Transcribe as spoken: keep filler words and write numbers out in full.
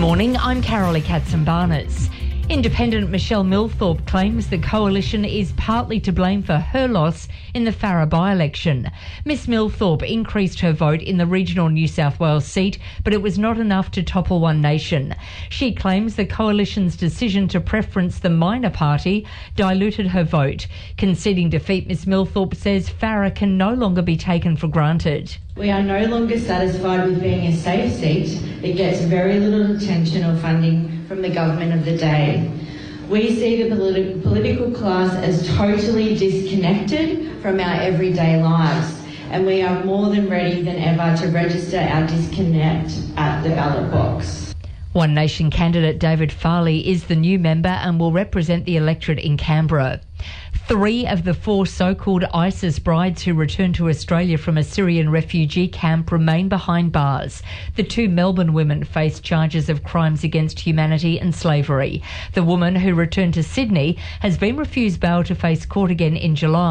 morning, I'm Carolee Katzenbarnes. Independent Michelle Milthorpe claims the coalition is partly to blame for her loss in the Farrer by-election. Miss Milthorpe increased her vote in the regional New South Wales seat, but it was not enough to topple One Nation. She claims the coalition's decision to preference the minor party diluted her vote. Conceding defeat, Miss Milthorpe says Farrer can no longer be taken for granted. We are no longer satisfied with being a safe seat that gets very little attention or funding from the government of the day. We see the politi- political class as totally disconnected from our everyday lives, and we are more than ready than ever to register our disconnect at the ballot box. One Nation candidate David Farley is the new member and will represent the electorate in Canberra. Three of the four so-called ISIS brides who returned to Australia from a Syrian refugee camp remain behind bars. The two Melbourne women face charges of crimes against humanity and slavery. The woman who returned to Sydney has been refused bail to face court again in July.